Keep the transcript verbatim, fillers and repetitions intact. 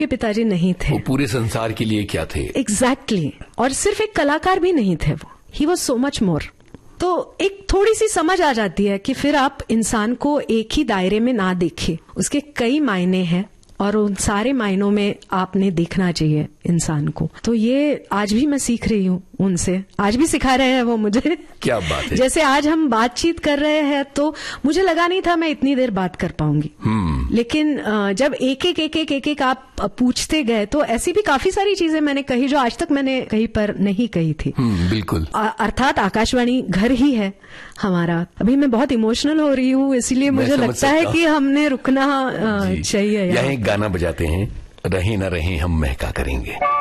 के पिताजी नहीं थे। वो पूरे संसार के लिए क्या थे? Exactly exactly. और सिर्फ एक कलाकार भी नहीं थे वो, he was so much more. तो एक थोड़ी सी समझ आ जाती है कि फिर आप इंसान को एक ही दायरे में ना देखें, उसके कई मायने हैं और उन सारे मायनों में आपने देखना चाहिए इंसान को। तो ये आज भी मैं सीख रही हूँ उनसे, आज भी सिखा रहे हैं वो मुझे। क्या बात है। जैसे आज हम बातचीत कर रहे हैं तो मुझे लगा नहीं था मैं इतनी देर बात कर पाऊंगी, लेकिन जब एक एक एक एक एक एक आप पूछते गए तो ऐसी भी काफी सारी चीजें मैंने कही जो आज तक मैंने कहीं पर नहीं कही थी। बिल्कुल। अर्थात आकाशवाणी घर ही है हमारा। अभी मैं बहुत इमोशनल हो रही हूँ, इसलिए मुझे लगता है कि हमने रुकना चाहिए। यहाँ एक गाना बजाते हैं, रहे न रहे हम महका करेंगे।